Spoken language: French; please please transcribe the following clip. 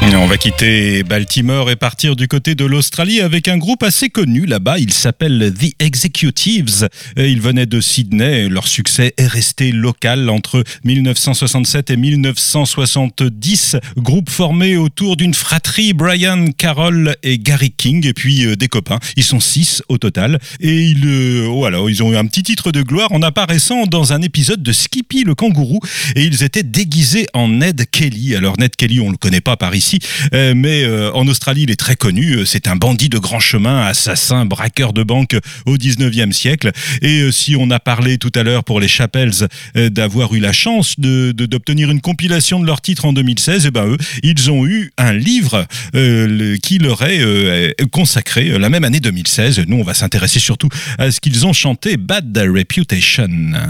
On va quitter Baltimore et partir du côté de l'Australie avec un groupe assez connu là-bas. Il s'appelle The Executives. Ils venaient de Sydney. Leur succès est resté local entre 1967 et 1970. Groupe formé autour d'une fratrie, Brian, Carol et Gary King, et puis des copains. Ils sont 6 au total. Et ils ont eu un petit titre de gloire en apparaissant dans un épisode de Skippy le kangourou. Et ils étaient déguisés en Ned Kelly. Alors Ned Kelly, on le connaît pas par ici, mais en Australie, il est très connu. C'est un bandit de grand chemin, assassin, braqueur de banque au 19e siècle. Et si on a parlé tout à l'heure pour les Chapels d'avoir eu la chance d'obtenir une compilation de leurs titres en 2016, et ben eux, ils ont eu un livre qui leur est consacré la même année 2016. Nous, on va s'intéresser surtout à ce qu'ils ont chanté, Bad Reputation.